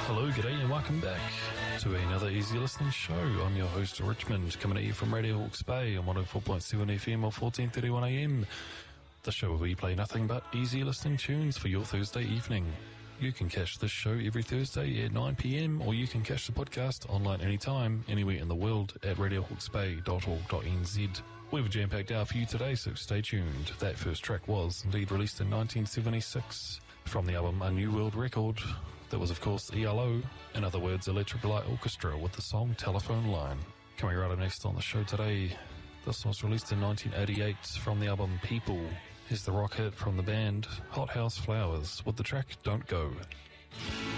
Hello, g'day, and welcome back to another Easy Listening show. I'm your host, Richmond, coming at you from Radio Hawke's Bay on 104.7 FM or 14:31 AM. The show where we play nothing but easy listening tunes for your Thursday evening. You can catch this show every Thursday at 9 PM, or you can catch the podcast online anytime, anywhere in the world at radiohawkesbay.org.nz. We have a jam-packed hour for you today, so stay tuned. That first track was indeed released in 1976 from the album A New World Record. That was, of course, ELO, in other words, Electric Light Orchestra, with the song Telephone Line. Coming right up next on the show today, this was released in 1988 from the album People. Here's the rock hit from the band Hot House Flowers with the track Don't Go.